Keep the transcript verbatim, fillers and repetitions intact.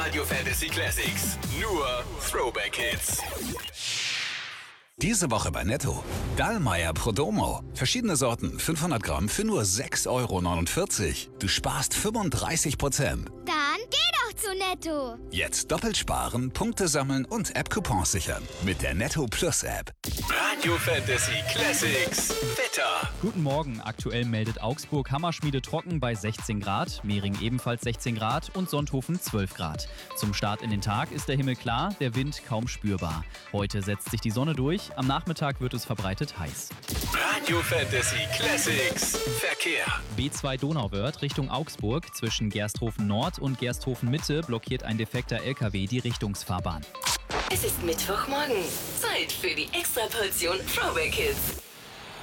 Radio Fantasy Classics. Nur Throwback Hits. Diese Woche bei Netto. Dallmayr Prodomo. Verschiedene Sorten, fünfhundert Gramm für nur sechs Euro neunundvierzig. Du sparst fünfunddreißig Prozent. Dann geh doch zu Netto. Jetzt doppelt sparen, Punkte sammeln und App-Coupons sichern. Mit der Netto Plus App. Radio Fantasy Classics. Wetter. Guten Morgen. Aktuell meldet Augsburg Hammerschmiede trocken bei sechzehn Grad, Mehring ebenfalls sechzehn Grad und Sonthofen zwölf Grad. Zum Start in den Tag ist der Himmel klar, der Wind kaum spürbar. Heute setzt sich die Sonne durch, am Nachmittag wird es verbreitet heiß. Radio Fantasy Classics. Verkehr. B zwei Donauwörth Richtung Augsburg. Zwischen Gersthofen Nord und Gersthofen Mitte blockiert ein defekter L K W die Richtungsfahrbahn. Es ist Mittwochmorgen. Zeit für die Extraportion Throwback Hits.